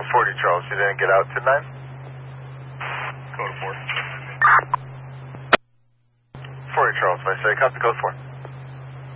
40 Charles, you didn't get out to 9? Code 4. 40 Charles, I say, copy code 4.